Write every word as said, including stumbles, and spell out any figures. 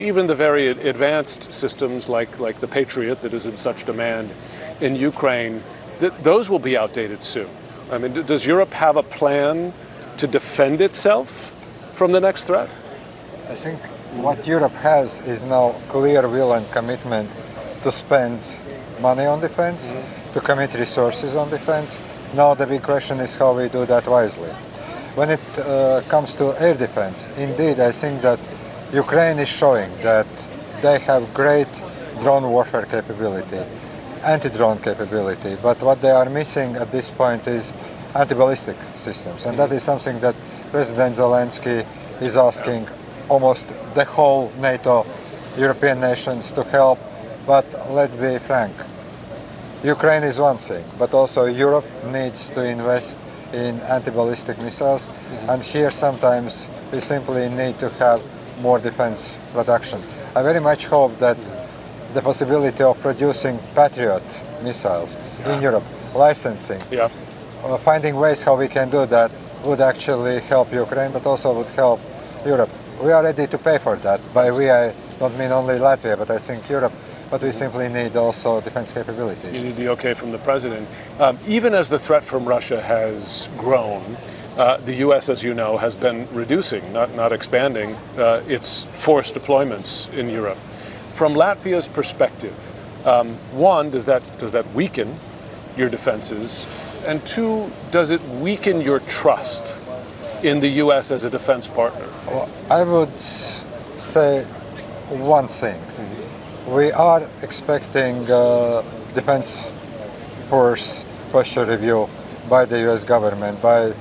Even the very advanced systems like, like the Patriot that is in such demand in Ukraine, th- those will be outdated soon. I mean, d- does Europe have a plan to defend itself from the next threat? I think what Europe has is now clear will and commitment to spend money on defense, mm-hmm. to commit resources on defense. Now the big question is how we do that wisely. When it uh, comes to air defense, indeed I think that Ukraine is showing that they have great drone warfare capability, anti-drone capability, but what they are missing at this point is anti-ballistic systems, and that is something that President Zelensky is asking almost the whole NATO European nations to help. But let's be frank, Ukraine is one thing, but also Europe needs to invest in anti-ballistic missiles, mm-hmm. and here sometimes we simply need to have more defense production. I very much hope that the possibility of producing Patriot missiles yeah. in Europe, licensing, yeah. uh, finding ways how we can do that would actually help Ukraine, but also would help Europe. We are ready to pay for that. By we, I don't mean only Latvia, but I think Europe. But we simply need also defense capabilities. You need the okay from the president. Um, even as the threat from Russia has grown, Uh, the U S, as you know, has been reducing, not, not expanding, uh, its force deployments in Europe. From Latvia's perspective, um, one, does that, does that weaken your defenses? And two, does it weaken your trust in the U S as a defense partner? Well, I would say one thing. Mm-hmm. We are expecting uh, defense force posture review by the U S government, by